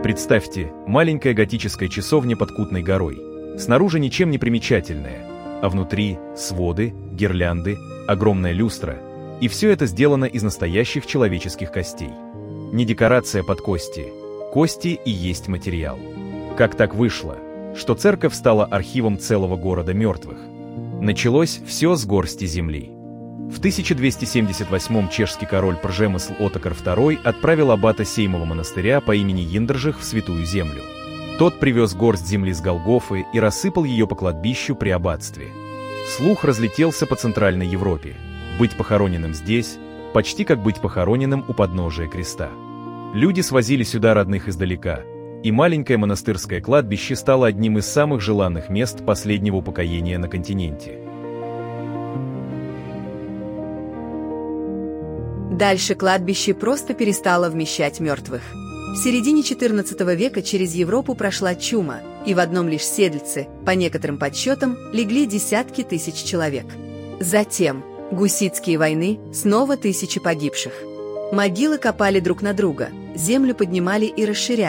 Представьте, маленькая готическая часовня под Кутной горой. Снаружи ничем не примечательная, а внутри своды, гирлянды, огромная люстра. И все это сделано из настоящих человеческих костей. Не декорация под кости. Кости и есть материал. Как так вышло, что церковь стала архивом целого города мертвых? Началось все с горсти земли. В 1278 чешский король Пржемысл Отокар II отправил аббата Сеймова монастыря по имени Йиндржих в Святую Землю. Тот привез горсть земли с Голгофы и рассыпал ее по кладбищу при аббатстве. Слух разлетелся по Центральной Европе. Быть похороненным здесь – почти как быть похороненным у подножия креста. Люди свозили сюда родных издалека, и маленькое монастырское кладбище стало одним из самых желанных мест последнего упокоения на континенте. Дальше кладбище просто перестало вмещать мертвых. В середине XIV века через Европу прошла чума, и в одном лишь Седльце, по некоторым подсчетам, легли десятки тысяч человек. Затем гуситские войны, снова тысячи погибших. Могилы копали друг на друга, землю поднимали и расширяли.